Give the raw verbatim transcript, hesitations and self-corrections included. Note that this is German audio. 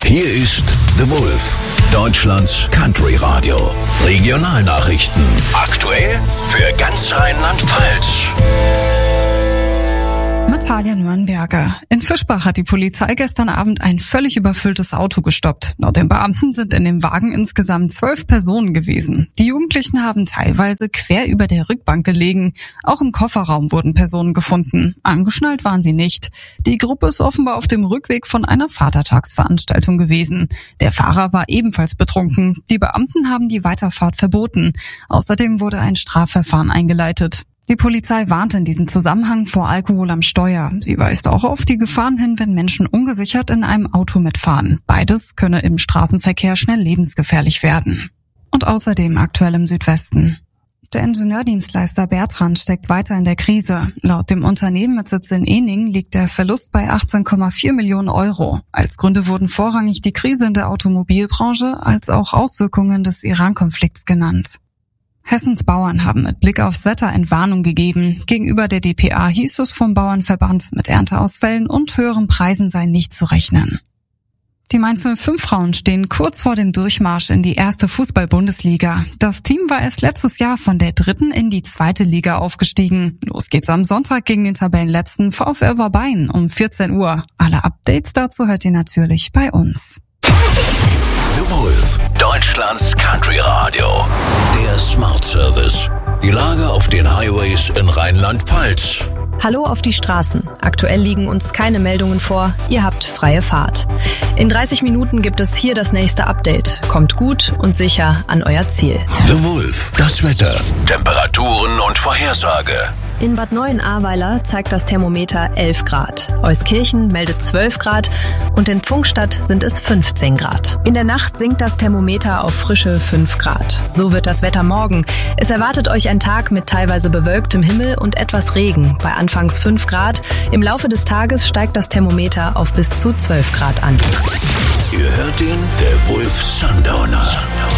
Hier ist The Wolf, Deutschlands Country Radio. Regionalnachrichten. Aktuell für ganz Rheinland-Pfalz. Natalia Nürnberger. In Fischbach hat die Polizei gestern Abend ein völlig überfülltes Auto gestoppt. Laut den Beamten sind in dem Wagen insgesamt zwölf Personen gewesen. Die Jugendlichen haben teilweise quer über der Rückbank gelegen. Auch im Kofferraum wurden Personen gefunden. Angeschnallt waren sie nicht. Die Gruppe ist offenbar auf dem Rückweg von einer Vatertagsveranstaltung gewesen. Der Fahrer war ebenfalls betrunken. Die Beamten haben die Weiterfahrt verboten. Außerdem wurde ein Strafverfahren eingeleitet. Die Polizei warnt in diesem Zusammenhang vor Alkohol am Steuer. Sie weist auch auf die Gefahren hin, wenn Menschen ungesichert in einem Auto mitfahren. Beides könne im Straßenverkehr schnell lebensgefährlich werden. Und außerdem aktuell im Südwesten. Der Ingenieurdienstleister Bertrand steckt weiter in der Krise. Laut dem Unternehmen mit Sitz in Ening liegt der Verlust bei achtzehn Komma vier Millionen Euro. Als Gründe wurden vorrangig die Krise in der Automobilbranche als auch Auswirkungen des Iran-Konflikts genannt. Hessens Bauern haben mit Blick aufs Wetter Entwarnung gegeben. Gegenüber der D P A hieß es vom Bauernverband, mit Ernteausfällen und höheren Preisen sei nicht zu rechnen. Die Mainz null fünf Frauen stehen kurz vor dem Durchmarsch in die erste Fußball-Bundesliga. Das Team war erst letztes Jahr von der dritten in die zweite Liga aufgestiegen. Los geht's am Sonntag gegen den Tabellenletzten VfL Warbein um vierzehn Uhr. Alle Updates dazu hört ihr natürlich bei uns. The Wolf, Deutschlands Country Radio. Der Smart Service. Die Lage auf den Highways in Rheinland-Pfalz. Hallo auf die Straßen. Aktuell liegen uns keine Meldungen vor. Ihr habt freie Fahrt. In dreißig Minuten gibt es hier das nächste Update. Kommt gut und sicher an euer Ziel. The Wolf, das Wetter, Temperaturen und Vorhersage. In Bad Neuenahrweiler zeigt das Thermometer elf Grad. Euskirchen meldet zwölf Grad und in Pfungstadt sind es fünfzehn Grad. In der Nacht sinkt das Thermometer auf frische fünf Grad. So wird das Wetter morgen. Es erwartet euch ein Tag mit teilweise bewölktem Himmel und etwas Regen. Bei anfangs fünf Grad. Im Laufe des Tages steigt das Thermometer auf bis zu zwölf Grad an. Ihr hört den The Wolf Sundowner.